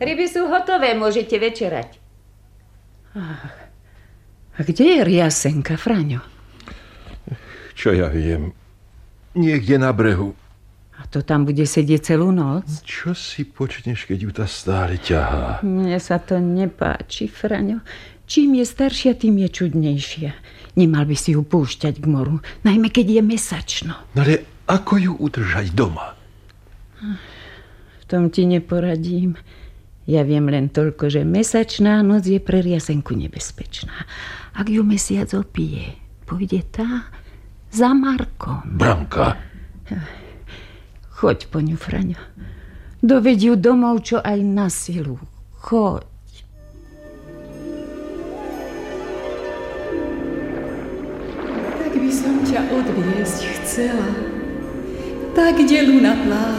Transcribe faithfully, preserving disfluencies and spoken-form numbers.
Ryby sú hotové, môžete večerať. A kde je Riasenka, Fraňo? Čo ja viem. Niekde na brehu. A to tam bude sedieť celú noc? Čo si počneš, keď ju tá stále ťahá? Mne sa to nepáči, Fraňo. Čím je staršia, tým je čudnejšia. Nemal by si ju púšťať k moru, najmä keď je mesačno. No ale ako ju udržať doma? V tom ti neporadím. Ja viem len toľko, že mesačná noc je pre Riasenku nebezpečná. Ak ju mesiac opije, pôjde tá za Markom. Branka? Choď po ňu, Fraňo. Doveď ju domov, čo aj na silu. Choď. Tak by som ťa odviesť chcela, tak delu na pláž.